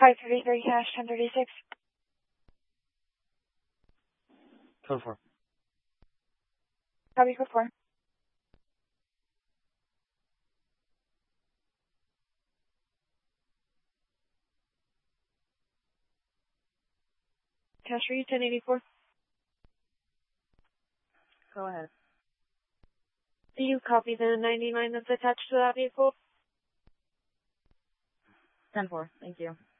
533 hash 1036. Code 4. Copy code 4. Cash for you, 1084. Go ahead. Do you copy the 99 that's attached to that vehicle? 10-4. Thank you.